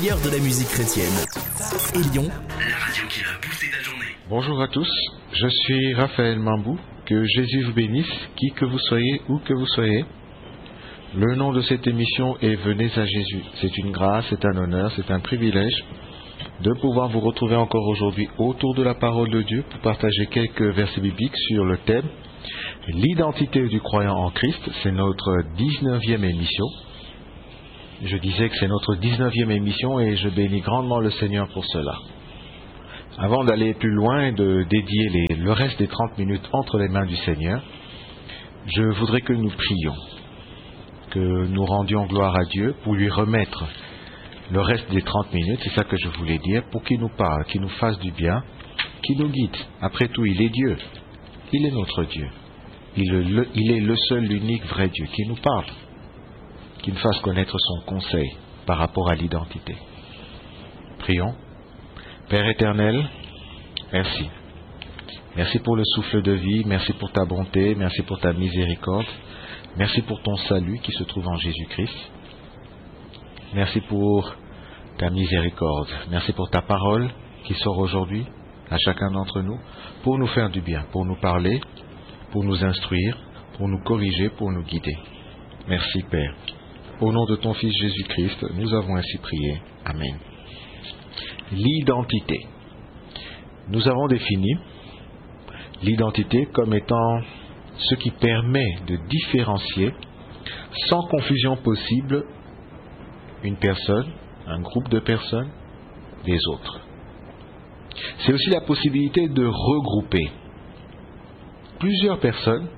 meilleur de la musique chrétienne. Élion, la radio qui va booster ta journée. Bonjour à tous, je suis Raphaël Mambou. Que Jésus vous bénisse, qui que vous soyez, où que vous soyez. Le nom de cette émission est Venez à Jésus. C'est une grâce, c'est un honneur, c'est un privilège de pouvoir vous retrouver encore aujourd'hui autour de la parole de Dieu pour partager quelques versets bibliques sur le thème l'identité du croyant en Christ. C'est notre 19e émission. Je disais que c'est notre 19e émission et je bénis grandement le Seigneur pour cela. Avant d'aller plus loin et de dédier le reste des 30 minutes entre les mains du Seigneur, je voudrais que nous prions, que nous rendions gloire à Dieu pour lui remettre le reste des 30 minutes, c'est ça que je voulais dire, pour qu'il nous parle, qu'il nous fasse du bien, qu'il nous guide. Après tout, il est Dieu, il est notre Dieu, il est le seul, l'unique, vrai Dieu, qui nous parle, qui nous fasse connaître son conseil par rapport à l'identité. Prions. Père éternel, merci. Merci pour le souffle de vie, merci pour ta bonté, merci pour ta miséricorde, merci pour ton salut qui se trouve en Jésus-Christ. Merci pour ta miséricorde, merci pour ta parole qui sort aujourd'hui à chacun d'entre nous pour nous faire du bien, pour nous parler, pour nous instruire, pour nous corriger, pour nous guider. Merci Père. Au nom de ton Fils Jésus-Christ, nous avons ainsi prié. Amen. L'identité. Nous avons défini l'identité comme étant ce qui permet de différencier sans confusion possible une personne, un groupe de personnes des autres. C'est aussi la possibilité de regrouper plusieurs personnes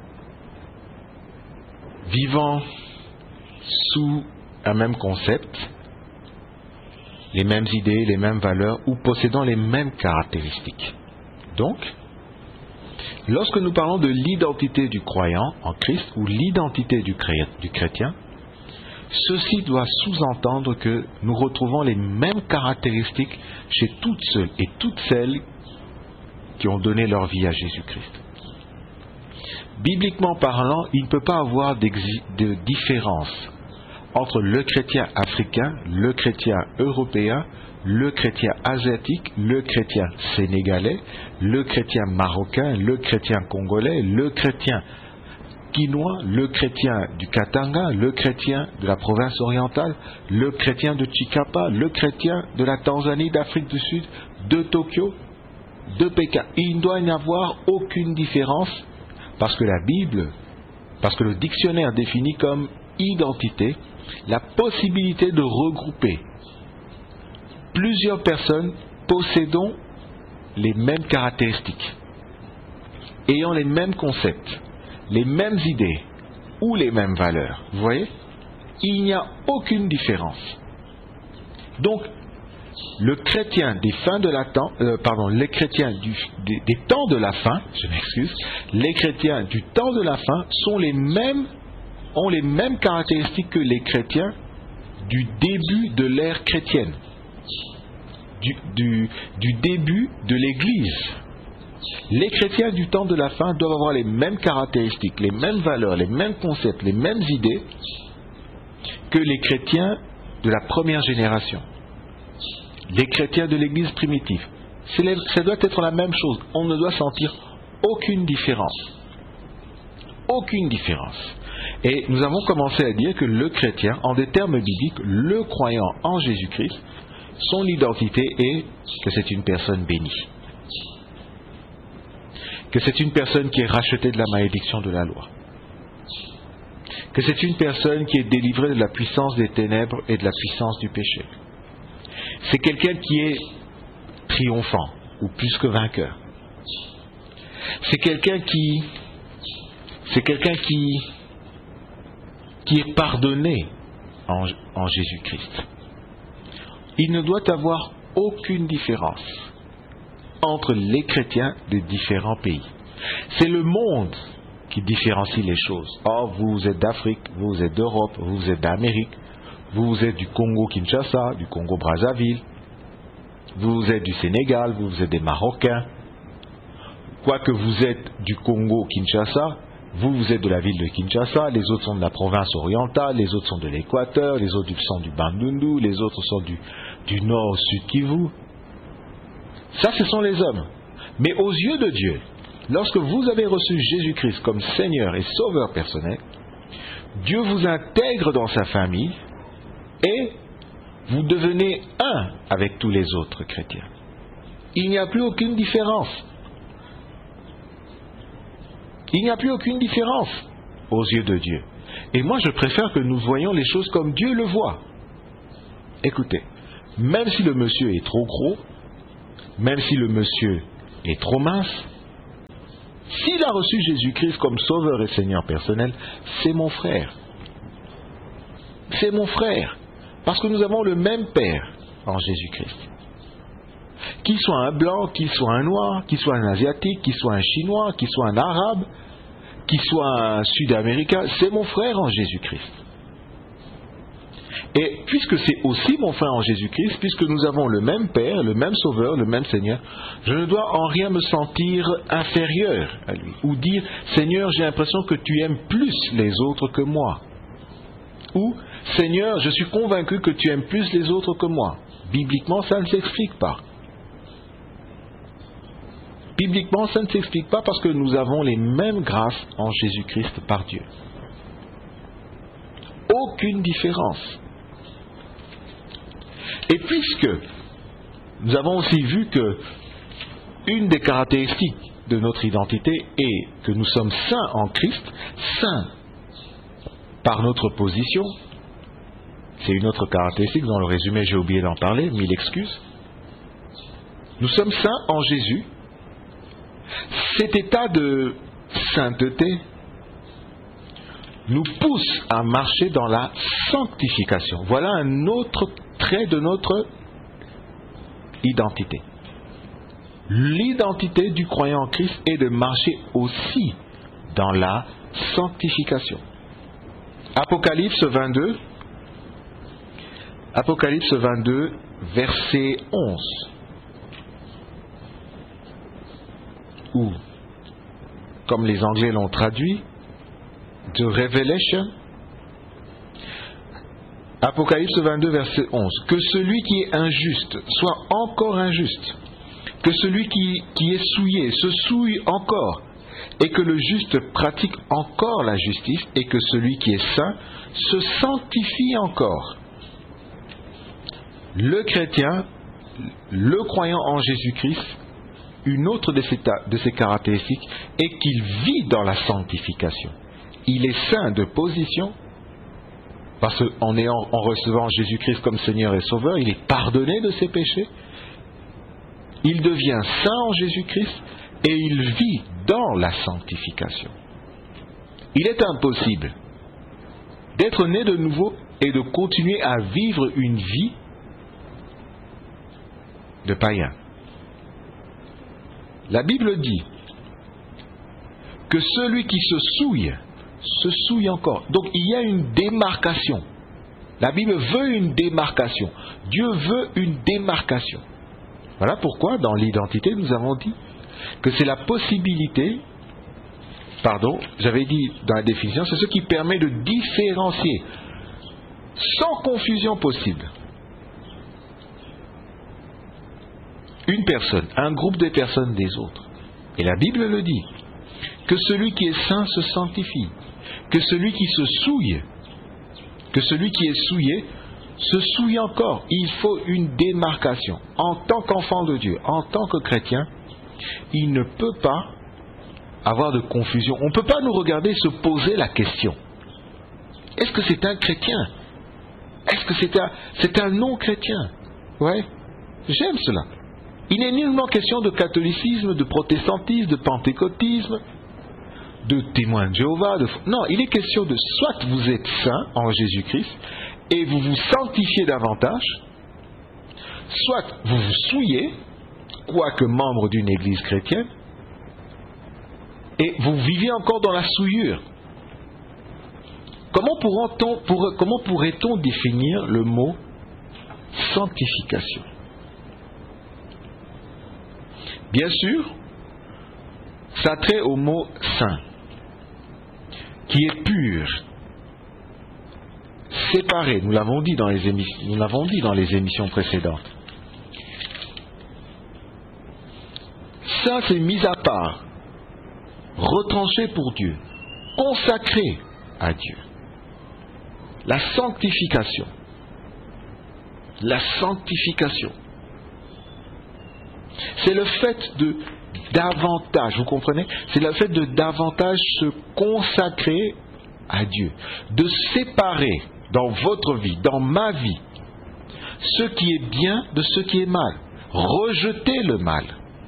vivant sous un même concept, les mêmes idées, les mêmes valeurs ou possédant les mêmes caractéristiques. Donc, lorsque nous parlons de l'identité du croyant en Christ ou l'identité du chrétien, ceci doit sous-entendre que nous retrouvons les mêmes caractéristiques chez toutes ceux et toutes celles qui ont donné leur vie à Jésus-Christ. Bibliquement parlant, il ne peut pas avoir de différence entre le chrétien africain, le chrétien européen, le chrétien asiatique, le chrétien sénégalais, le chrétien marocain, le chrétien congolais, le chrétien quinois, le chrétien du Katanga, le chrétien de la province orientale, le chrétien de Chikapa, le chrétien de la Tanzanie, d'Afrique du Sud, de Tokyo, de Pékin. Il ne doit y avoir aucune différence parce que la Bible, parce que le dictionnaire définit comme identité la possibilité de regrouper plusieurs personnes possédant les mêmes caractéristiques, ayant les mêmes concepts, les mêmes idées ou les mêmes valeurs. Vous voyez? Il n'y a aucune différence. Donc, le chrétien des fins de la temps, les chrétiens des temps de la fin, je m'excuse, les chrétiens du temps de la fin ont les mêmes caractéristiques que les chrétiens du début de l'ère chrétienne, du début de l'Église. Les chrétiens du temps de la fin doivent avoir les mêmes caractéristiques, les mêmes valeurs, les mêmes concepts, les mêmes idées que les chrétiens de la première génération, les chrétiens de l'Église primitive. Ça doit être la même chose. On ne doit sentir aucune différence. Aucune différence. Et nous avons commencé à dire que le chrétien, en des termes bibliques, le croyant en Jésus-Christ, son identité est que c'est une personne bénie. Que c'est une personne qui est rachetée de la malédiction de la loi. Que c'est une personne qui est délivrée de la puissance des ténèbres et de la puissance du péché. C'est quelqu'un qui est triomphant, ou plus que vainqueur. C'est quelqu'un qui est pardonné en Jésus-Christ. Il ne doit avoir aucune différence entre les chrétiens de différents pays. C'est le monde qui différencie les choses. Oh, vous êtes d'Afrique, vous êtes d'Europe, vous êtes d'Amérique, vous êtes du Congo-Kinshasa, du Congo-Brazzaville, vous êtes du Sénégal, vous êtes des Marocains. Quoique vous êtes du Congo-Kinshasa, Vous êtes de la ville de Kinshasa, les autres sont de la province orientale, les autres sont de l'Équateur, les autres sont du Bandundu, les autres sont du nord au sud Kivu. Ça, ce sont les hommes. Mais aux yeux de Dieu, lorsque vous avez reçu Jésus-Christ comme Seigneur et Sauveur personnel, Dieu vous intègre dans sa famille et vous devenez un avec tous les autres chrétiens. Il n'y a plus aucune différence. Il n'y a plus aucune différence aux yeux de Dieu. Et moi, je préfère que nous voyions les choses comme Dieu le voit. Écoutez, même si le monsieur est trop gros, même si le monsieur est trop mince, s'il a reçu Jésus-Christ comme Sauveur et Seigneur personnel, c'est mon frère. C'est mon frère. Parce que nous avons le même Père en Jésus-Christ. Qu'il soit un blanc, qu'il soit un noir, qu'il soit un asiatique, qu'il soit un chinois, qu'il soit un arabe, qu'il soit un sud-américain, c'est mon frère en Jésus-Christ. Et puisque c'est aussi mon frère en Jésus-Christ, puisque nous avons le même Père, le même Sauveur, le même Seigneur, je ne dois en rien me sentir inférieur à lui. Ou dire, Seigneur, j'ai l'impression que tu aimes plus les autres que moi. Ou, Seigneur, je suis convaincu que tu aimes plus les autres que moi. Bibliquement, ça ne s'explique pas. Bibliquement, ça ne s'explique pas parce que nous avons les mêmes grâces en Jésus-Christ par Dieu. Aucune différence. Et puisque nous avons aussi vu que une des caractéristiques de notre identité est que nous sommes saints en Christ, saints par notre position, c'est une autre caractéristique, dans le résumé j'ai oublié d'en parler, 1000 excuses. Nous sommes saints en Jésus. Cet état de sainteté nous pousse à marcher dans la sanctification. Voilà un autre trait de notre identité. L'identité du croyant en Christ est de marcher aussi dans la sanctification. Apocalypse 22, verset 11. Ou, comme les Anglais l'ont traduit, The Revelation. Apocalypse 22, verset 11. Que celui qui est injuste soit encore injuste. Que celui qui est souillé se souille encore. Et que le juste pratique encore la justice. Et que celui qui est saint se sanctifie encore. Le chrétien, le croyant en Jésus-Christ, une autre de ses caractéristiques est qu'il vit dans la sanctification. Il est saint de position, parce qu'en recevant Jésus-Christ comme Seigneur et Sauveur, il est pardonné de ses péchés. Il devient saint en Jésus-Christ et il vit dans la sanctification. Il est impossible d'être né de nouveau et de continuer à vivre une vie de païen. La Bible dit que celui qui se souille encore. Donc il y a une démarcation. La Bible veut une démarcation. Dieu veut une démarcation. Voilà pourquoi dans l'identité nous avons dit que c'est la possibilité, j'avais dit dans la définition, c'est ce qui permet de différencier sans confusion possible une personne, un groupe de personnes des autres. Et la Bible le dit, que celui qui est saint se sanctifie, que celui qui se souille, que celui qui est souillé se souille encore. Il faut une démarcation. En tant qu'enfant de Dieu, en tant que chrétien, il ne peut pas avoir de confusion. On ne peut pas nous regarder se poser la question. Est-ce que c'est un chrétien? Est-ce que c'est un non-chrétien? Ouais, j'aime cela. Il n'est nullement question de catholicisme, de protestantisme, de pentecôtisme, de témoins de Jéhovah. Non, il est question de soit vous êtes saint en Jésus-Christ et vous vous sanctifiez davantage, soit vous vous souillez, quoique membre d'une église chrétienne, et vous vivez encore dans la souillure. Comment pourrait-on définir le mot sanctification? Bien sûr, ça a trait au mot saint. qui est pur, séparé, nous l'avons dit dans les émissions précédentes. Ça, c'est mis à part, retranché pour Dieu, consacré à Dieu. La sanctification. La sanctification. C'est le fait de davantage, vous comprenez? C'est le fait de davantage se consacrer à Dieu, de séparer dans votre vie, dans ma vie, ce qui est bien de ce qui est mal, rejeter le mal,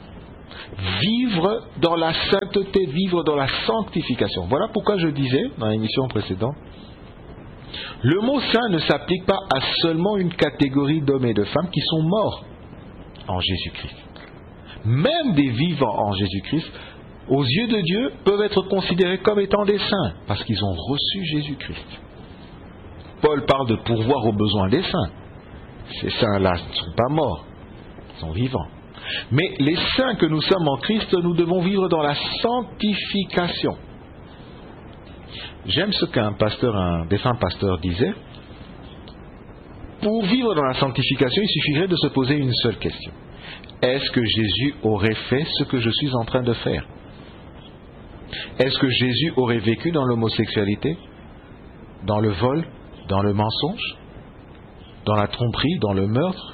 vivre dans la sainteté, vivre dans la sanctification. Voilà pourquoi je disais dans l'émission précédente, le mot saint ne s'applique pas à seulement une catégorie d'hommes et de femmes qui sont morts en Jésus-Christ. Même des vivants en Jésus-Christ, aux yeux de Dieu, peuvent être considérés comme étant des saints, parce qu'ils ont reçu Jésus-Christ. Paul parle de pourvoir aux besoins des saints. Ces saints-là ne sont pas morts, ils sont vivants. Mais les saints que nous sommes en Christ, nous devons vivre dans la sanctification. J'aime ce qu'un défunt pasteur disait. Pour vivre dans la sanctification, il suffirait de se poser une seule question. Est-ce que Jésus aurait fait ce que je suis en train de faire? Est-ce que Jésus aurait vécu dans l'homosexualité, dans le vol, dans le mensonge, dans la tromperie, dans le meurtre,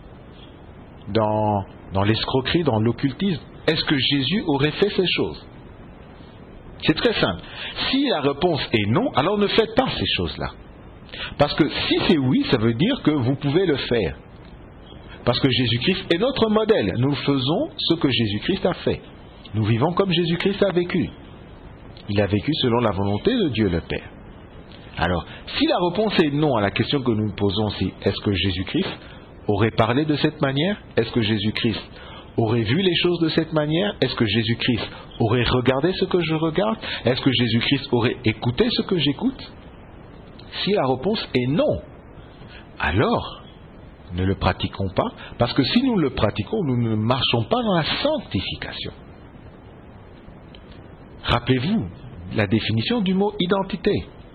dans l'escroquerie, dans l'occultisme? Est-ce que Jésus aurait fait ces choses? C'est très simple. Si la réponse est non, alors ne faites pas ces choses-là. Parce que si c'est oui, ça veut dire que vous pouvez le faire. Parce que Jésus-Christ est notre modèle. Nous faisons ce que Jésus-Christ a fait. Nous vivons comme Jésus-Christ a vécu. Il a vécu selon la volonté de Dieu le Père. Alors, si la réponse est non à la question que nous nous posons, c'est est-ce que Jésus-Christ aurait parlé de cette manière? Est-ce que Jésus-Christ aurait vu les choses de cette manière? Est-ce que Jésus-Christ aurait regardé ce que je regarde? Est-ce que Jésus-Christ aurait écouté ce que j'écoute? Si la réponse est non, alors ne le pratiquons pas, parce que si nous le pratiquons, nous ne marchons pas dans la sanctification. Rappelez-vous la définition du mot identité.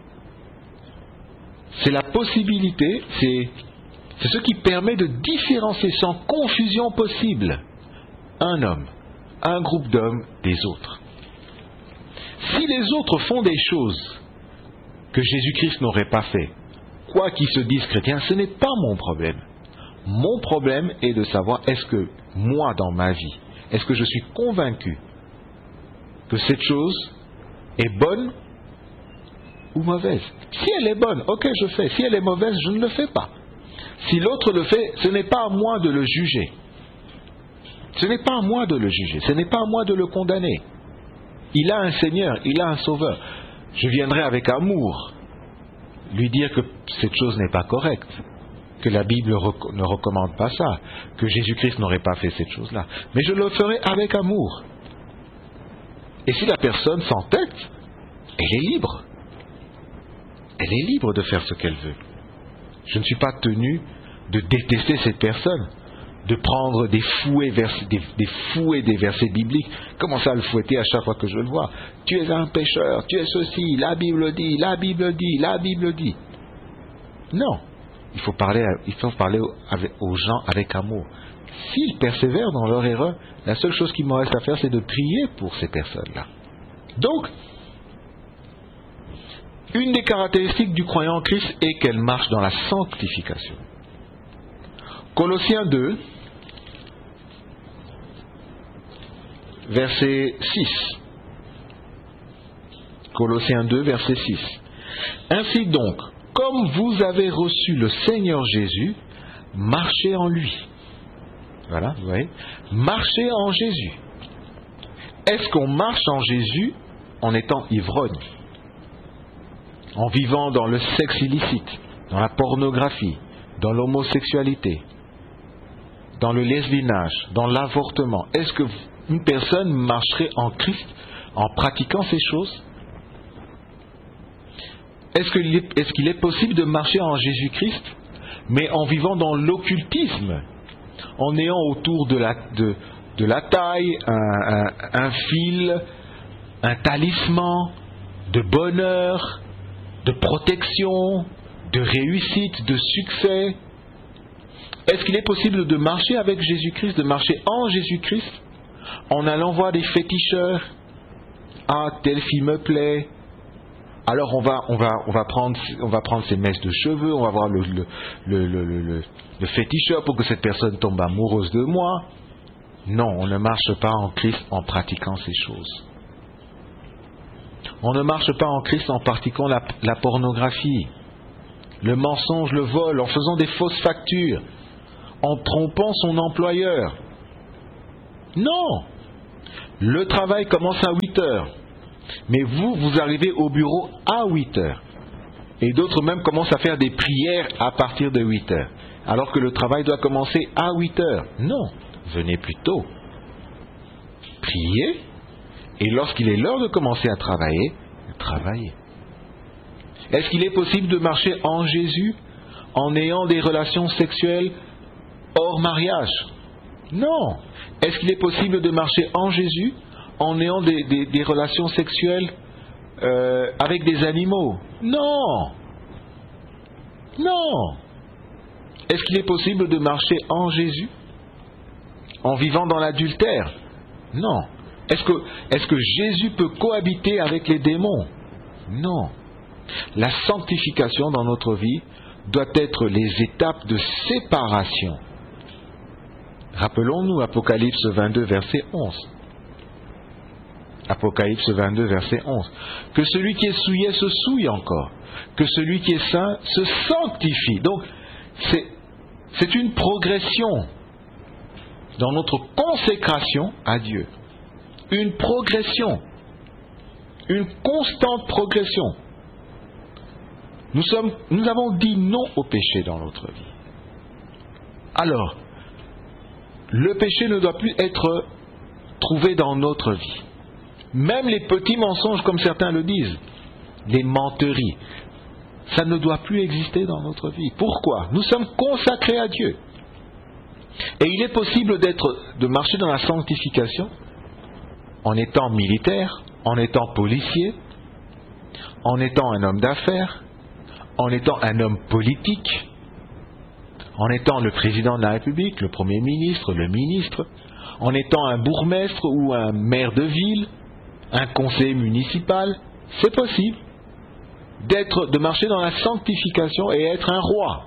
C'est la possibilité, c'est ce qui permet de différencier sans confusion possible un homme, un groupe d'hommes des autres. Si les autres font des choses que Jésus-Christ n'aurait pas fait, quoi qu'ils se disent chrétiens, ce n'est pas mon problème. Mon problème est de savoir, est-ce que moi, dans ma vie, est-ce que je suis convaincu que cette chose est bonne ou mauvaise? Si elle est bonne, ok, je fais. Si elle est mauvaise, je ne le fais pas. Si l'autre le fait, ce n'est pas à moi de le juger. Ce n'est pas à moi de le juger. Ce n'est pas à moi de le condamner. Il a un Seigneur, il a un Sauveur. Je viendrai avec amour lui dire que cette chose n'est pas correcte, que la Bible ne recommande pas ça, que Jésus-Christ n'aurait pas fait cette chose-là. Mais je le ferai avec amour. Et si la personne s'entête, elle est libre. Elle est libre de faire ce qu'elle veut. Je ne suis pas tenu de détester cette personne, de prendre des fouets des versets bibliques, commencer à le fouetter à chaque fois que je le vois. Tu es un pécheur, tu es ceci, la Bible dit, la Bible dit, la Bible dit. Non, il faut parler aux gens avec amour. S'ils persévèrent dans leur erreur, la seule chose qu'il me reste à faire, c'est de prier pour ces personnes-là. Donc, une des caractéristiques du croyant en Christ est qu'elle marche dans la sanctification. Colossiens 2, verset 6. Colossiens 2, verset 6. Ainsi donc, comme vous avez reçu le Seigneur Jésus, marchez en lui. Voilà, vous voyez. Marchez en Jésus. Est-ce qu'on marche en Jésus en étant ivrogne? En vivant dans le sexe illicite, dans la pornographie, dans l'homosexualité, dans le lesbiennage, dans l'avortement? Est-ce qu'une personne marcherait en Christ en pratiquant ces choses? Est-ce qu'il est possible de marcher en Jésus-Christ, mais en vivant dans l'occultisme, en ayant autour de la taille un fil, un talisman, de bonheur, de protection, de réussite, de succès. Est-ce qu'il est possible de marcher avec Jésus-Christ, de marcher en Jésus-Christ, en allant voir des féticheurs? Ah, tel film me plaît. Alors on va prendre ses mèches de cheveux, on va voir le féticheur pour que cette personne tombe amoureuse de moi. Non, on ne marche pas en Christ en pratiquant ces choses. On ne marche pas en Christ en pratiquant la pornographie, le mensonge, le vol, en faisant des fausses factures, en trompant son employeur. Non! Le travail commence à 8 heures, mais vous arrivez au bureau à 8 heures. Et d'autres même commencent à faire des prières à partir de 8 heures, alors que le travail doit commencer à 8 heures. Non, venez plus tôt. Priez, et lorsqu'il est l'heure de commencer à travailler, travaillez. Est-ce qu'il est possible de marcher en Jésus en ayant des relations sexuelles hors mariage? Non. Est-ce qu'il est possible de marcher en Jésus en ayant des relations sexuelles avec des animaux? Non. Non. Est-ce qu'il est possible de marcher en Jésus en vivant dans l'adultère? Non. Est-ce que Jésus peut cohabiter avec les démons? Non. La sanctification dans notre vie doit être les étapes de séparation. Rappelons-nous Apocalypse 22, verset 11. Apocalypse 22, verset 11. Que celui qui est souillé se souille encore. Que celui qui est saint se sanctifie. Donc, c'est une progression dans notre consécration à Dieu. Une progression. Une constante progression. Nous avons dit non au péché dans notre vie. Alors, le péché ne doit plus être trouvé dans notre vie. Même les petits mensonges, comme certains le disent, les menteries, ça ne doit plus exister dans notre vie. Pourquoi? Nous sommes consacrés à Dieu. Et il est possible de marcher dans la sanctification en étant militaire, en étant policier, en étant un homme d'affaires, en étant un homme politique, en étant le président de la République, le Premier ministre, le ministre, en étant un bourgmestre ou un maire de ville, un conseiller municipal. C'est possible de marcher dans la sanctification et être un roi.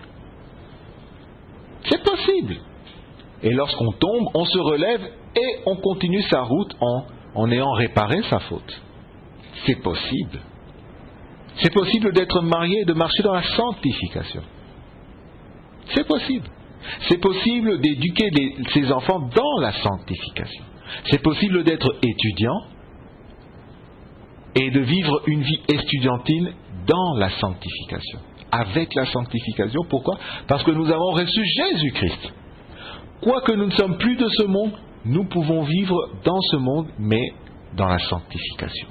C'est possible. Et lorsqu'on tombe, on se relève et on continue sa route en ayant réparé sa faute. C'est possible. C'est possible d'être marié et de marcher dans la sanctification. C'est possible. C'est possible d'éduquer ses enfants dans la sanctification. C'est possible d'être étudiant et de vivre une vie estudiantine dans la sanctification. Avec la sanctification, pourquoi? Parce que nous avons reçu Jésus-Christ. Quoique nous ne sommes plus de ce monde, nous pouvons vivre dans ce monde, mais dans la sanctification.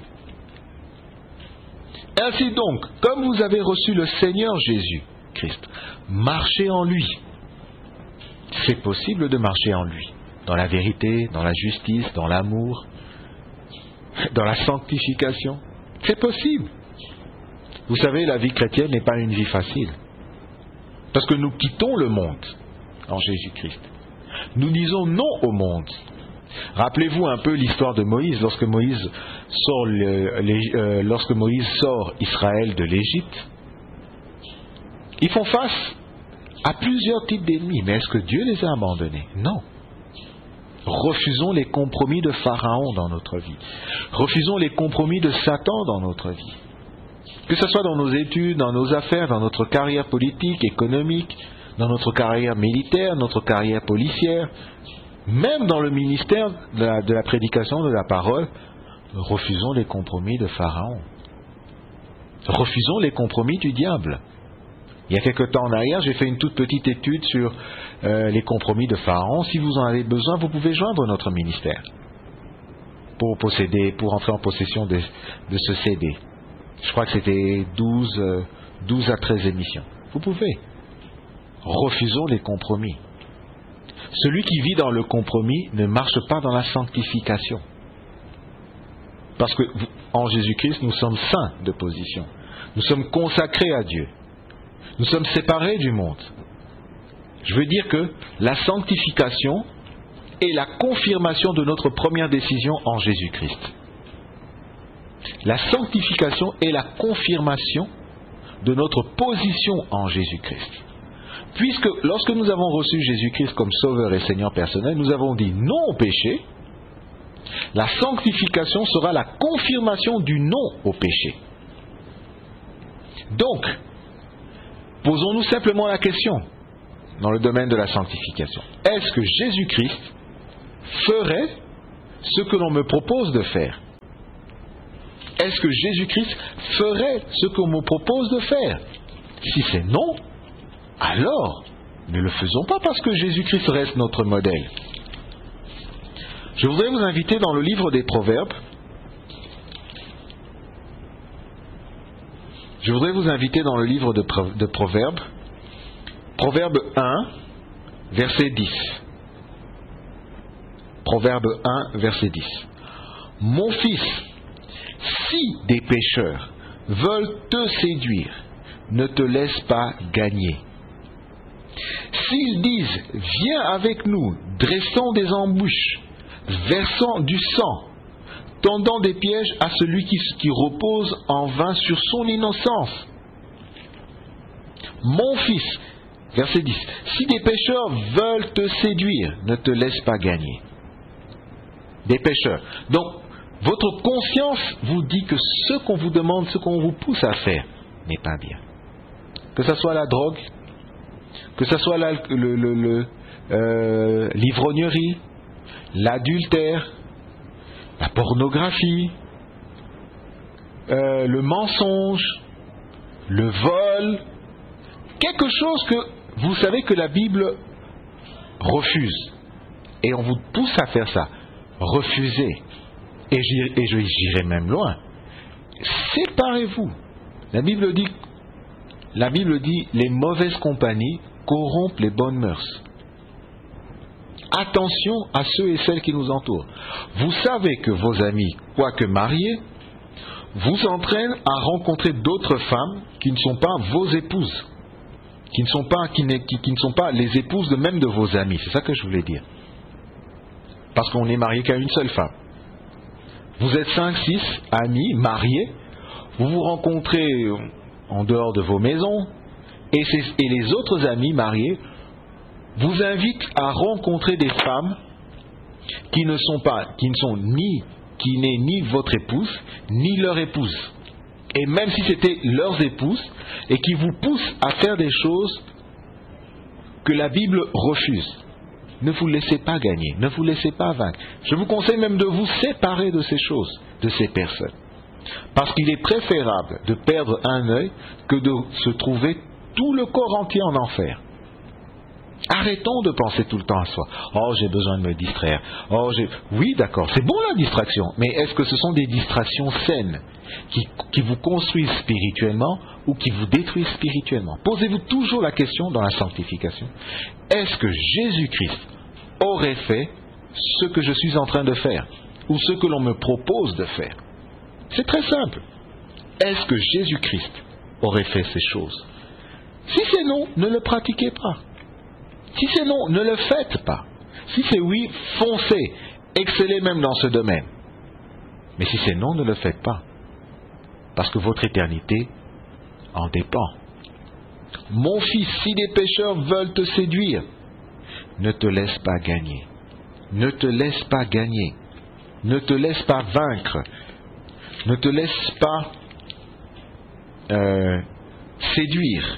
Ainsi donc, comme vous avez reçu le Seigneur Jésus-Christ, marchez en lui. C'est possible de marcher en lui, dans la vérité, dans la justice, dans l'amour, dans la sanctification. C'est possible. Vous savez, la vie chrétienne n'est pas une vie facile. Parce que nous quittons le monde en Jésus-Christ. Nous disons non au monde. Rappelez-vous un peu l'histoire de Moïse. Lorsque Moïse sort Israël de l'Égypte, ils font face à plusieurs types d'ennemis. Mais est-ce que Dieu les a abandonnés? Non. Refusons les compromis de Pharaon dans notre vie. Refusons les compromis de Satan dans notre vie. Que ce soit dans nos études, dans nos affaires, dans notre carrière politique, économique, dans notre carrière militaire, notre carrière policière, même dans le ministère de la prédication de la parole, refusons les compromis de Pharaon. Refusons les compromis du diable. Il y a quelque temps en arrière, j'ai fait une toute petite étude sur les compromis de Pharaon. Si vous en avez besoin, vous pouvez joindre notre ministère pour entrer en possession de ce CD. Je crois que c'était 12 à 13 émissions. Vous pouvez. Refusons les compromis. Celui qui vit dans le compromis ne marche pas dans la sanctification. Parce que en Jésus-Christ, nous sommes saints de position. Nous sommes consacrés à Dieu. Nous sommes séparés du monde. Je veux dire que la sanctification est la confirmation de notre première décision en Jésus-Christ. La sanctification est la confirmation de notre position en Jésus-Christ. Puisque lorsque nous avons reçu Jésus-Christ comme Sauveur et Seigneur personnel, nous avons dit non au péché, la sanctification sera la confirmation du non au péché. Donc, posons-nous simplement la question dans le domaine de la sanctification. Est-ce que Jésus-Christ ferait ce que l'on me propose de faire? Est-ce que Jésus-Christ ferait ce qu'on me propose de faire? Si c'est non, alors ne le faisons pas parce que Jésus-Christ reste notre modèle. Je voudrais vous inviter dans le livre des Proverbes. Je voudrais vous inviter dans le livre de Proverbes. Proverbe 1, verset 10. Proverbe 1, verset 10. Mon fils, si des pécheurs veulent te séduire, ne te laisse pas gagner. S'ils disent, viens avec nous, dressons des embûches, versant du sang, tendant des pièges à celui qui repose en vain sur son innocence. Mon fils, verset 10, si des pécheurs veulent te séduire, ne te laisse pas gagner. Des pécheurs. Donc, votre conscience vous dit que ce qu'on vous demande, ce qu'on vous pousse à faire, n'est pas bien. Que ce soit la drogue, que ce soit l'ivrognerie, l'adultère, la pornographie, le mensonge, le vol, quelque chose que vous savez que la Bible refuse. Et on vous pousse à faire ça. Refusez. Et j'irai même loin. Séparez-vous. La Bible dit, les mauvaises compagnies corrompent les bonnes mœurs. Attention à ceux et celles qui nous entourent. Vous savez que vos amis, quoique mariés, vous entraînent à rencontrer d'autres femmes qui ne sont pas vos épouses, qui ne sont pas les épouses de même de vos amis. C'est ça que je voulais dire. Parce qu'on n'est marié qu'à une seule femme. Vous êtes 5, 6 amis mariés, vous vous rencontrez en dehors de vos maisons, et les autres amis mariés vous invitent à rencontrer des femmes qui n'est ni votre épouse, ni leur épouse. Et même si c'était leurs épouses, et qui vous poussent à faire des choses que la Bible refuse. Ne vous laissez pas gagner, ne vous laissez pas vaincre. Je vous conseille même de vous séparer de ces choses, de ces personnes. Parce qu'il est préférable de perdre un œil que de se trouver tout le corps entier en enfer. Arrêtons de penser tout le temps à soi. Oh, j'ai besoin de me distraire. Oui, d'accord, c'est bon la distraction, mais est-ce que ce sont des distractions saines qui vous construisent spirituellement ou qui vous détruisent spirituellement? Posez-vous toujours la question dans la sanctification. Est-ce que Jésus-Christ aurait fait ce que je suis en train de faire ou ce que l'on me propose de faire? C'est très simple. Est-ce que Jésus-Christ aurait fait ces choses? Si c'est non, ne le pratiquez pas. Si c'est non, ne le faites pas. Si c'est oui, foncez, excellez même dans ce domaine. Mais si c'est non, ne le faites pas. Parce que votre éternité en dépend. Mon fils, si des pécheurs veulent te séduire, ne te laisse pas gagner. Ne te laisse pas gagner. Ne te laisse pas vaincre. Ne te laisse pas séduire.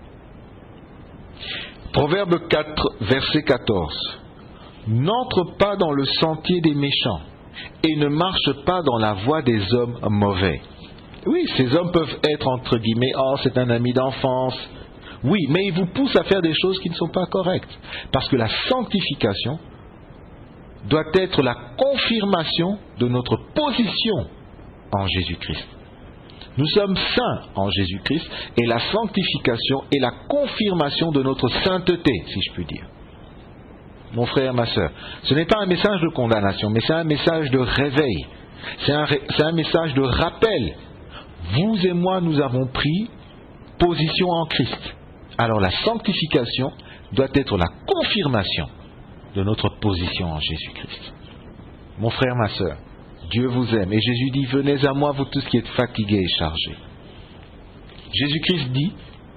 Proverbe 4, verset 14. N'entre pas dans le sentier des méchants et ne marche pas dans la voie des hommes mauvais. Oui, ces hommes peuvent être entre guillemets, oh c'est un ami d'enfance. Oui, mais ils vous poussent à faire des choses qui ne sont pas correctes. Parce que la sanctification doit être la confirmation de notre position en Jésus-Christ. Nous sommes saints en Jésus-Christ et la sanctification est la confirmation de notre sainteté, si je puis dire. Mon frère, ma sœur, ce n'est pas un message de condamnation, mais c'est un message de réveil. C'est un message de rappel. Vous et moi, nous avons pris position en Christ. Alors la sanctification doit être la confirmation de notre position en Jésus-Christ. Mon frère, ma sœur, Dieu vous aime. Et Jésus dit, venez à moi, vous tous qui êtes fatigués et chargés. Jésus-Christ dit,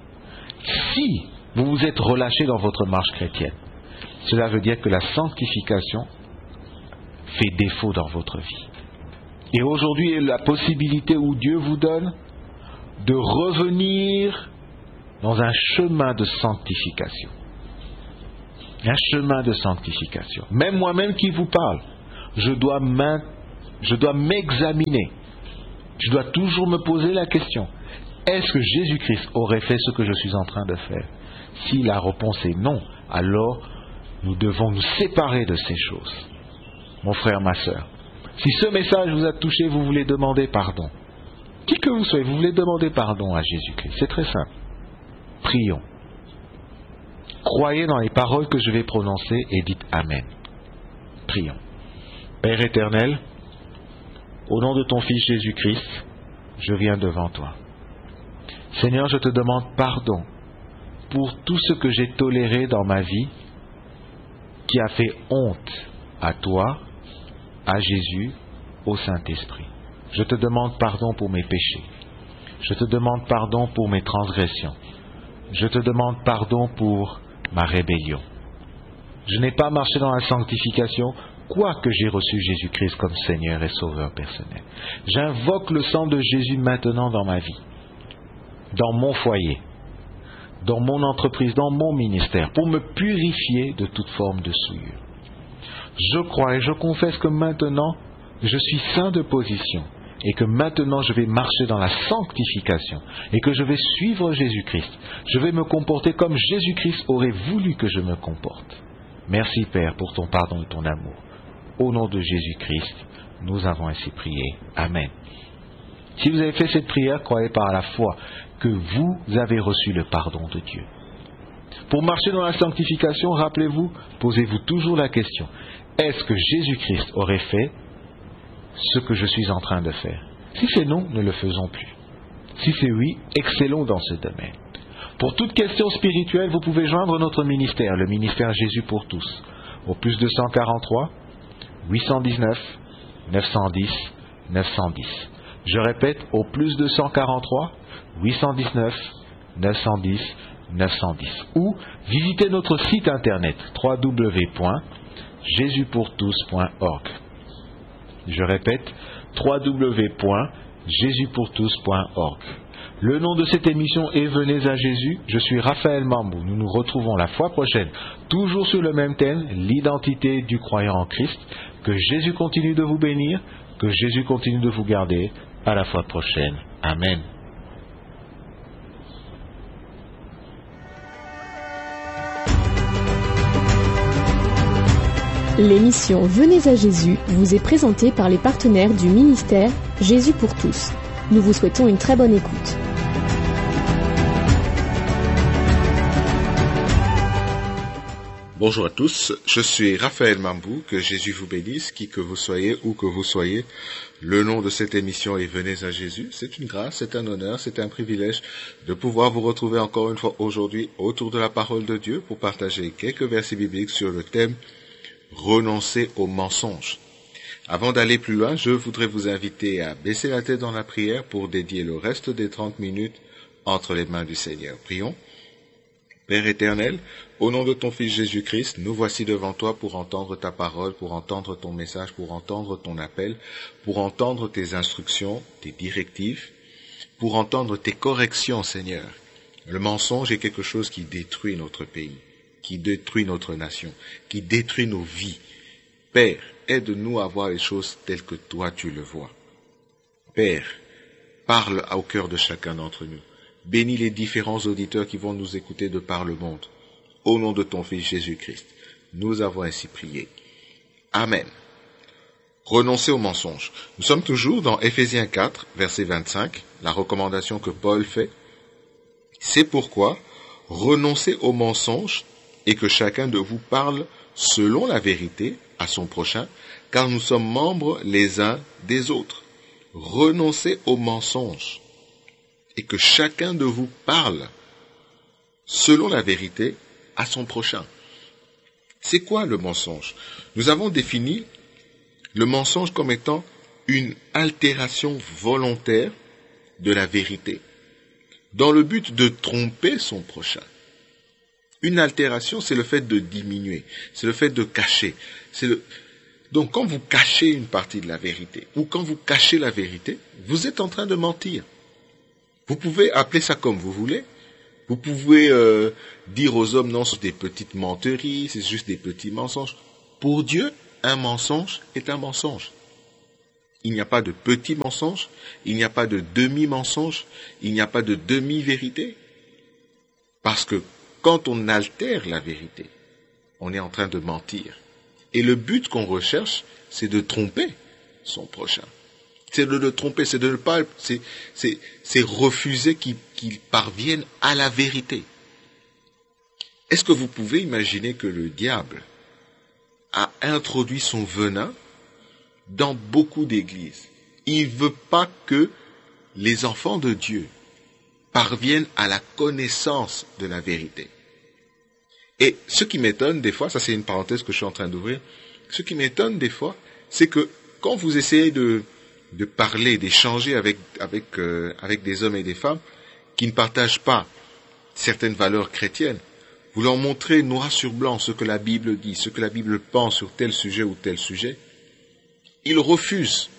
si vous vous êtes relâchés dans votre marche chrétienne, cela veut dire que la sanctification fait défaut dans votre vie. Et aujourd'hui, la possibilité où Dieu vous donne de revenir dans un chemin de sanctification. Un chemin de sanctification. Même moi-même qui vous parle, je dois m'examiner. Je dois toujours me poser la question, est-ce que Jésus-Christ aurait fait ce que je suis en train de faire? Si la réponse est non, alors nous devons nous séparer de ces choses. Mon frère, ma sœur, si ce message vous a touché, vous voulez demander pardon. Qui que vous soyez, vous voulez demander pardon à Jésus-Christ. C'est très simple. Prions. Croyez dans les paroles que je vais prononcer et dites Amen. Prions. Père éternel, au nom de ton Fils Jésus-Christ, je viens devant toi. Seigneur, je te demande pardon pour tout ce que j'ai toléré dans ma vie qui a fait honte à toi, à Jésus, au Saint-Esprit. Je te demande pardon pour mes péchés. Je te demande pardon pour mes transgressions. Je te demande pardon pour ma rébellion. Je n'ai pas marché dans la sanctification, quoique j'ai reçu Jésus-Christ comme Seigneur et Sauveur personnel. J'invoque le sang de Jésus maintenant dans ma vie, dans mon foyer, dans mon entreprise, dans mon ministère, pour me purifier de toute forme de souillure. Je crois et je confesse que maintenant, je suis saint de position et que maintenant je vais marcher dans la sanctification et que je vais suivre Jésus-Christ. Je vais me comporter comme Jésus-Christ aurait voulu que je me comporte. Merci Père pour ton pardon et ton amour. Au nom de Jésus-Christ, nous avons ainsi prié. Amen. Si vous avez fait cette prière, croyez par la foi que vous avez reçu le pardon de Dieu. Pour marcher dans la sanctification, rappelez-vous, posez-vous toujours la question, est-ce que Jésus-Christ aurait fait ce que je suis en train de faire? Si c'est non, ne le faisons plus. Si c'est oui, excellons dans ce domaine. Pour toute question spirituelle, vous pouvez joindre notre ministère, le ministère Jésus pour tous, au plus 243 819 910 910. Je répète, au plus 243 819 910 910. Ou visitez notre site internet www.jesuspourtous.org. Je répète, www.jesuspourtous.org. Le nom de cette émission est Venez à Jésus. Je suis Raphaël Mambou. Nous nous retrouvons la fois prochaine, toujours sur le même thème, l'identité du croyant en Christ. Que Jésus continue de vous bénir, que Jésus continue de vous garder. À la fois prochaine. Amen. L'émission Venez à Jésus vous est présentée par les partenaires du ministère Jésus pour tous. Nous vous souhaitons une très bonne écoute. Bonjour à tous, je suis Raphaël Mambou, que Jésus vous bénisse, qui que vous soyez, où que vous soyez. Le nom de cette émission est Venez à Jésus. C'est une grâce, c'est un honneur, c'est un privilège de pouvoir vous retrouver encore une fois aujourd'hui autour de la parole de Dieu pour partager quelques versets bibliques sur le thème Renoncer aux mensonges. Avant d'aller plus loin, je voudrais vous inviter à baisser la tête dans la prière pour dédier le reste des 30 minutes entre les mains du Seigneur. Prions. Père éternel, au nom de ton Fils Jésus-Christ, nous voici devant toi pour entendre ta parole, pour entendre ton message, pour entendre ton appel, pour entendre tes instructions, tes directives, pour entendre tes corrections, Seigneur. Le mensonge est quelque chose qui détruit notre pays, qui détruit notre nation, qui détruit nos vies. Père, aide-nous à voir les choses telles que toi tu le vois. Père, parle au cœur de chacun d'entre nous. Bénis les différents auditeurs qui vont nous écouter de par le monde. Au nom de ton Fils Jésus-Christ, nous avons ainsi prié. Amen. Renoncer aux mensonges. Nous sommes toujours dans Éphésiens 4, verset 25, la recommandation que Paul fait. C'est pourquoi, renoncez aux mensonges et que chacun de vous parle selon la vérité à son prochain, car nous sommes membres les uns des autres. Renoncez aux mensonges et que chacun de vous parle selon la vérité à son prochain. C'est quoi le mensonge? Nous avons défini le mensonge comme étant une altération volontaire de la vérité, dans le but de tromper son prochain. Une altération, c'est le fait de diminuer, c'est le fait de cacher. Donc quand vous cachez une partie de la vérité, ou quand vous cachez la vérité, vous êtes en train de mentir. Vous pouvez appeler ça comme vous voulez. Vous pouvez dire aux hommes, non, c'est des petites menteries, c'est juste des petits mensonges. Pour Dieu, un mensonge est un mensonge. Il n'y a pas de petits mensonges, il n'y a pas de demi-mensonge, il n'y a pas de demi-vérité. Parce que quand on altère la vérité, on est en train de mentir. Et le but qu'on recherche, c'est de tromper son prochain. C'est de le tromper, c'est de ne pas, c'est refuser qu'il parvienne à la vérité. Est-ce que vous pouvez imaginer que le diable a introduit son venin dans beaucoup d'églises? Il ne veut pas que les enfants de Dieu parviennent à la connaissance de la vérité. Et ce qui m'étonne des fois, ça c'est une parenthèse que je suis en train d'ouvrir, ce qui m'étonne des fois, c'est que quand vous essayez de parler, d'échanger avec des hommes et des femmes qui ne partagent pas certaines valeurs chrétiennes, vous leur montrez noir sur blanc ce que la Bible dit, ce que la Bible pense sur tel sujet ou tel sujet, ils refusent.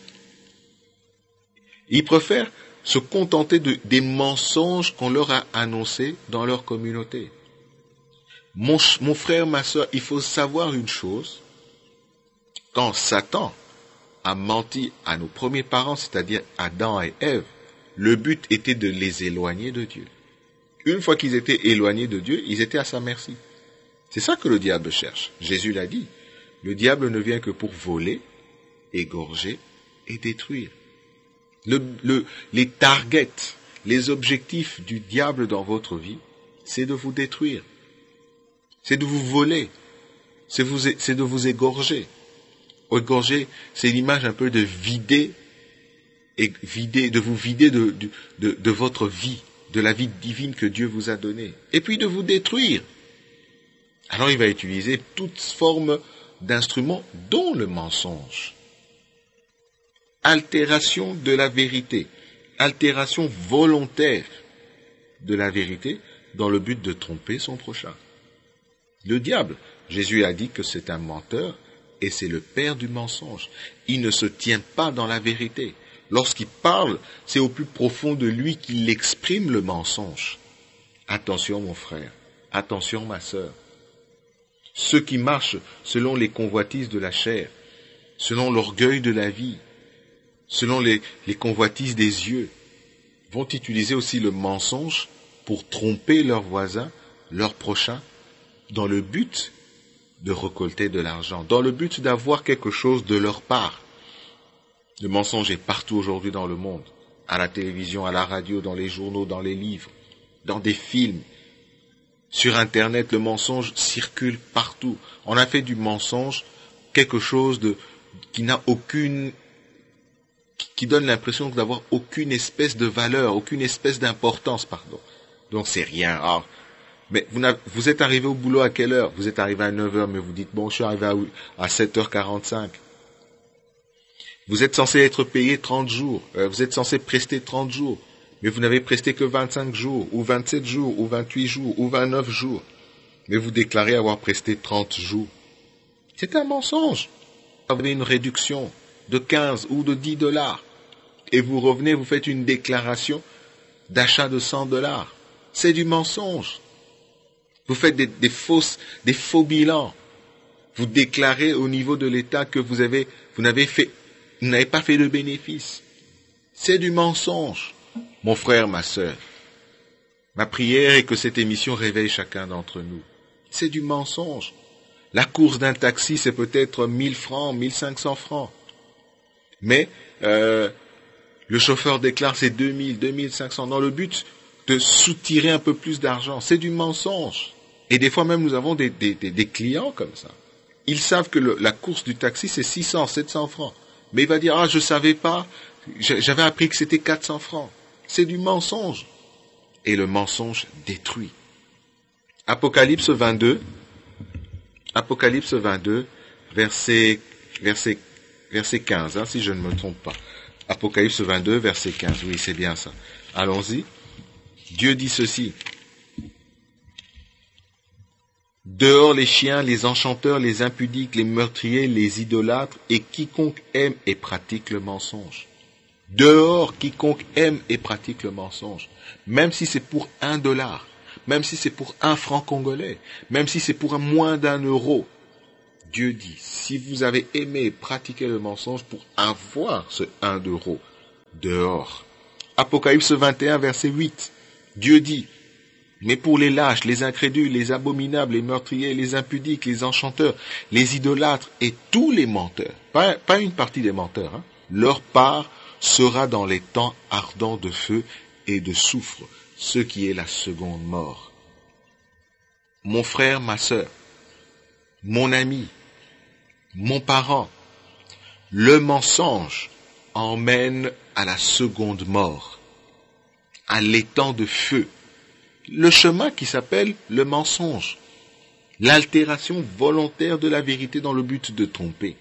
Ils préfèrent se contenter des mensonges qu'on leur a annoncés dans leur communauté. Mon frère, ma soeur, il faut savoir une chose. Quand Satan a menti à nos premiers parents, c'est-à-dire Adam et Ève, le but était de les éloigner de Dieu. Une fois qu'ils étaient éloignés de Dieu, ils étaient à sa merci. C'est ça que le diable cherche. Jésus l'a dit. Le diable ne vient que pour voler, égorger et détruire. Les targets, les objectifs du diable dans votre vie, c'est de vous détruire. C'est de vous voler. C'est de vous égorger. Égorger, c'est l'image un peu de vider, de vous vider de votre vie, de la vie divine que Dieu vous a donnée. Et puis de vous détruire. Alors il va utiliser toutes formes d'instruments, dont le mensonge. Altération de la vérité. Altération volontaire de la vérité dans le but de tromper son prochain. Le diable, Jésus a dit que c'est un menteur et c'est le père du mensonge. Il ne se tient pas dans la vérité. Lorsqu'il parle, c'est au plus profond de lui qu'il exprime le mensonge. Attention mon frère, attention ma sœur. Ceux qui marchent selon les convoitises de la chair, selon l'orgueil de la vie, selon les convoitises des yeux, vont utiliser aussi le mensonge pour tromper leurs voisins, leurs prochains, dans le but de récolter de l'argent, dans le but d'avoir quelque chose de leur part. Le mensonge est partout aujourd'hui dans le monde, à la télévision, à la radio, dans les journaux, dans les livres, dans des films. Sur Internet, le mensonge circule partout. On a fait du mensonge quelque chose qui donne l'impression d'avoir aucune espèce de valeur, aucune espèce d'importance, Donc c'est rien. Alors, mais vous êtes arrivé au boulot à quelle heure? Vous êtes arrivé à 9h, mais vous dites, bon, je suis arrivé à 7h45. Vous êtes censé être payé 30 jours. Vous êtes censé prester 30 jours. Mais vous n'avez presté que 25 jours, ou 27 jours, ou 28 jours, ou 29 jours. Mais vous déclarez avoir presté 30 jours. C'est un mensonge. Vous avez une réduction de 15 ou de 10 $. Et vous revenez, vous faites une déclaration d'achat de 100 $. C'est du mensonge. Vous faites des faux bilans. Vous déclarez au niveau de l'État que vous n'avez pas fait de bénéfice. C'est du mensonge. Mon frère, ma sœur, ma prière est que cette émission réveille chacun d'entre nous. C'est du mensonge. La course d'un taxi, c'est peut-être 1000 francs, 1500 francs. Mais le chauffeur déclare c'est 2000, 2500, dans le but de soutirer un peu plus d'argent. C'est du mensonge. Et des fois même, nous avons des clients comme ça. Ils savent que la course du taxi, c'est 600, 700 francs. Mais il va dire, je savais pas, j'avais appris que c'était 400 francs. C'est du mensonge. Et le mensonge détruit. Apocalypse 22, verset 15, si je ne me trompe pas. Apocalypse 22, verset 15, oui, c'est bien ça. Allons-y. Dieu dit ceci. Dehors les chiens, les enchanteurs, les impudiques, les meurtriers, les idolâtres, et quiconque aime et pratique le mensonge. Dehors quiconque aime et pratique le mensonge. Même si c'est pour $1, même si c'est pour 1 franc congolais, même si c'est pour moins d'€1. Dieu dit, si vous avez aimé et pratiqué le mensonge pour avoir ce €1, dehors. Apocalypse 21, verset 8. Dieu dit, mais pour les lâches, les incrédules, les abominables, les meurtriers, les impudiques, les enchanteurs, les idolâtres et tous les menteurs, pas une partie des menteurs, leur part sera dans les temps ardents de feu et de soufre, ce qui est la seconde mort. Mon frère, ma sœur, mon ami, mon parent, le mensonge emmène à la seconde mort, à l'étang de feu. Le chemin qui s'appelle le mensonge, l'altération volontaire de la vérité dans le but de tromper,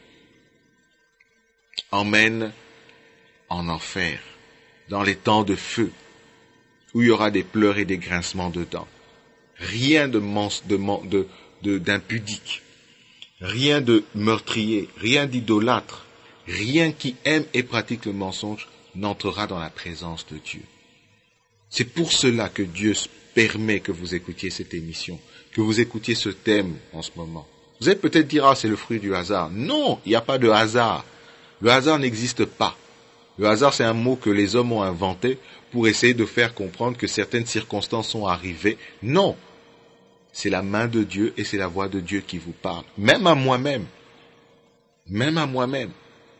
emmène en enfer, dans les temps de feu, où il y aura des pleurs et des grincements de dents. Rien d'impudique, rien de meurtrier, rien d'idolâtre, rien qui aime et pratique le mensonge n'entrera dans la présence de Dieu. C'est pour cela que Dieu permet que vous écoutiez cette émission, que vous écoutiez ce thème en ce moment. Vous allez peut-être dire, c'est le fruit du hasard. Non, il n'y a pas de hasard. Le hasard n'existe pas. Le hasard, c'est un mot que les hommes ont inventé pour essayer de faire comprendre que certaines circonstances sont arrivées. Non, c'est la main de Dieu et c'est la voix de Dieu qui vous parle. Même à moi-même. Même à moi-même.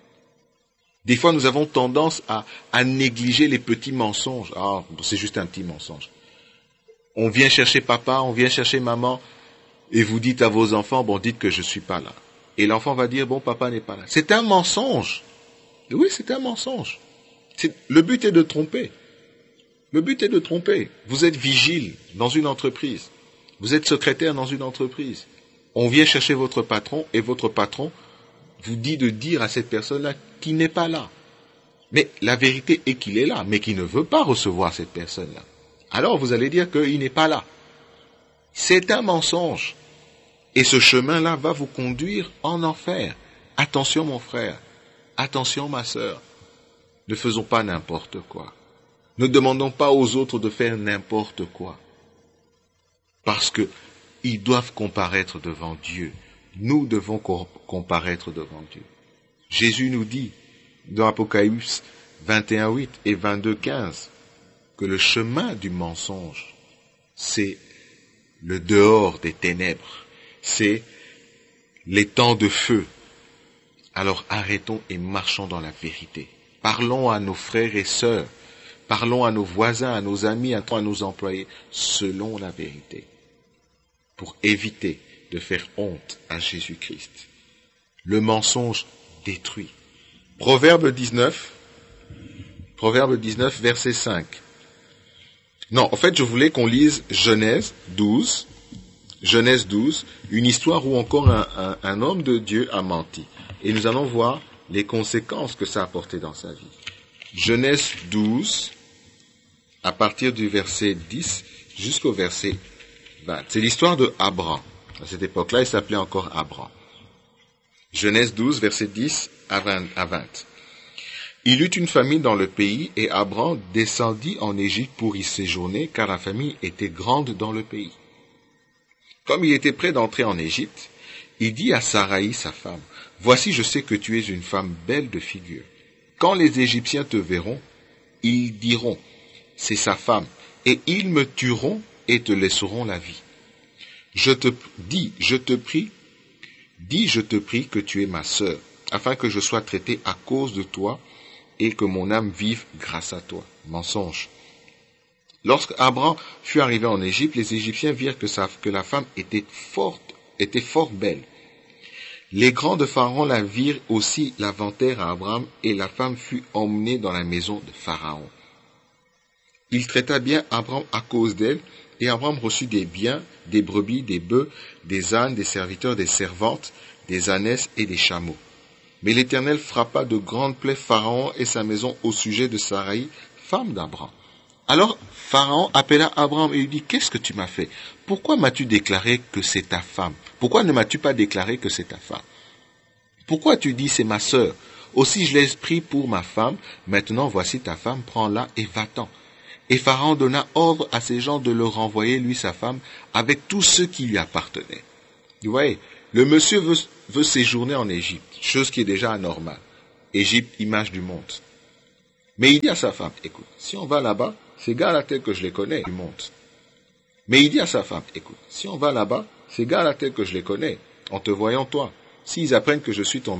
Des fois, nous avons tendance à négliger les petits mensonges. C'est juste un petit mensonge. On vient chercher papa, on vient chercher maman, et vous dites à vos enfants, dites que je ne suis pas là. Et l'enfant va dire, papa n'est pas là. C'est un mensonge. Et oui, c'est un mensonge. Le but est de tromper. Le but est de tromper. Vous êtes vigile dans une entreprise. Vous êtes secrétaire dans une entreprise. On vient chercher votre patron, et votre patron vous dit de dire à cette personne-là qui n'est pas là. Mais la vérité est qu'il est là, mais qu'il ne veut pas recevoir cette personne-là. Alors vous allez dire qu'il n'est pas là. C'est un mensonge. Et ce chemin-là va vous conduire en enfer. Attention mon frère, attention ma sœur. Ne faisons pas n'importe quoi. Ne demandons pas aux autres de faire n'importe quoi. Parce que ils doivent comparaître devant Dieu. Nous devons comparaître devant Dieu. Jésus nous dit dans Apocalypse 21:8 et 22:15 que le chemin du mensonge, c'est le dehors des ténèbres, c'est les temps de feu. Alors arrêtons et marchons dans la vérité. Parlons à nos frères et sœurs, parlons à nos voisins, à nos amis, à nos employés, selon la vérité, pour éviter de faire honte à Jésus-Christ. Le mensonge détruit. Proverbe 19, verset 5. Non, en fait, je voulais qu'on lise Genèse 12, une histoire où encore un homme de Dieu a menti. Et nous allons voir les conséquences que ça a apporté dans sa vie. Genèse 12, à partir du verset 10 jusqu'au verset 20. C'est l'histoire de Abraham. À cette époque-là, il s'appelait encore Abraham. Genèse 12, verset 10 à 20. Il eut une famine dans le pays, et Abraham descendit en Égypte pour y séjourner, car la famine était grande dans le pays. Comme il était prêt d'entrer en Égypte, il dit à Saraï, sa femme, « Voici, je sais que tu es une femme belle de figure. Quand les Égyptiens te verront, ils diront, c'est sa femme, et ils me tueront et te laisseront la vie. Je te prie que tu es ma sœur, afin que je sois traité à cause de toi et que mon âme vive grâce à toi. » Mensonge. Lorsque Abraham fut arrivé en Égypte, les Égyptiens virent que la femme était fort belle. Les grands de Pharaon la virent aussi, la vantèrent à Abraham, et la femme fut emmenée dans la maison de Pharaon. Il traita bien Abraham à cause d'elle, et Abraham reçut des biens, des brebis, des bœufs, des ânes, des serviteurs, des servantes, des ânesses et des chameaux. Mais l'Éternel frappa de grandes plaies Pharaon et sa maison au sujet de Sarai, femme d'Abraham. Alors Pharaon appela Abraham et lui dit, « Qu'est-ce que tu m'as fait? Pourquoi m'as-tu déclaré que c'est ta femme? Pourquoi ne m'as-tu pas déclaré que c'est ta femme? Pourquoi tu dis, c'est ma sœur? Aussi je l'ai pris pour ma femme, maintenant voici ta femme, prends-la et va-t'en. » Et Pharaon donna ordre à ses gens de le renvoyer, lui sa femme, avec tous ceux qui lui appartenaient. Vous voyez, le monsieur veut séjourner en Égypte, chose qui est déjà anormale. Égypte, image du monde. Mais il dit à sa femme, écoute, si on va là-bas, ces gars-là tels que je les connais, du monde. Mais il dit à sa femme, écoute, si on va là-bas, ces gars-là tels que je les connais, en te voyant toi, s'ils apprennent que je suis ton mari,